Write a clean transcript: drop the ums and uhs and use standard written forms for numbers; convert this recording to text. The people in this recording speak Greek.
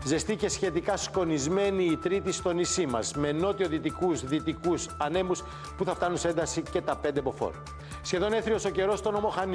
Ζεστή και σχετικά σκονισμένη η Τρίτη στο νησί μας, με νότιο-δυτικούς, δυτικούς ανέμους που θα φτάνουν σε ένταση και τα 5 μποφόρ. Σχεδόν έθριος ο καιρός στον Ομοχανή.